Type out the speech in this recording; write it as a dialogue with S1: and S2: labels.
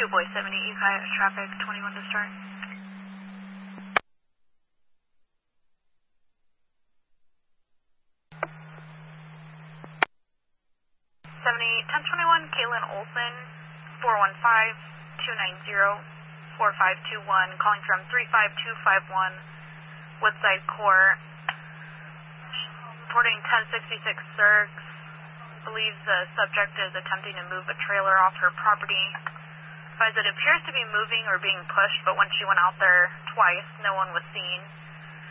S1: Boy 70, Ukai traffic 21 to start. 1021, Kaylin Olson, 415-290-4521, calling from 35251, Woodside Court, reporting 1066 Zergs, believes the subject is attempting to move a trailer off her property. Advised it appears to be moving or being pushed, but when she went out there twice, no one was seen.